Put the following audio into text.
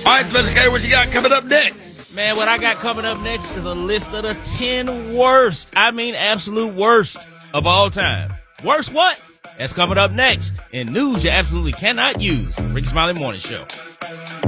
All right, Special K, what you got coming up next? Man, what I got coming up next is a list of the 10 worst, absolute worst of all time. Worst what? That's coming up next in news you absolutely cannot use. Rick Smiley Morning Show.